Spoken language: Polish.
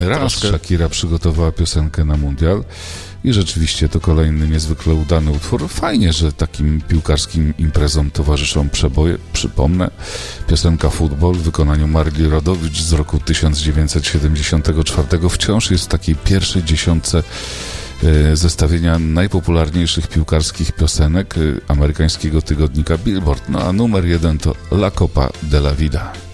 Raz Shakira przygotowała piosenkę na mundial i rzeczywiście to kolejny niezwykle udany utwór. Fajnie, że takim piłkarskim imprezom towarzyszą przeboje. Przypomnę, piosenka Futbol w wykonaniu Marli Rodowicz z roku 1974 wciąż jest w takiej pierwszej dziesiątce zestawienia najpopularniejszych piłkarskich piosenek amerykańskiego tygodnika Billboard. No a numer 1 to La Copa de la Vida.